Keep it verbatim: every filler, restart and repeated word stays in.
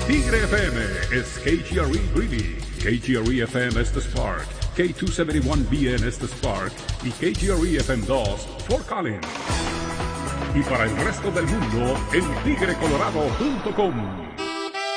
Tigre F M is K G R E Greeley, K G R E F M es The Spark, K doscientos setenta y uno B N es The Spark y K G R E F M dos Fort Collins. Y para el resto del mundo, en tigre colorado punto com.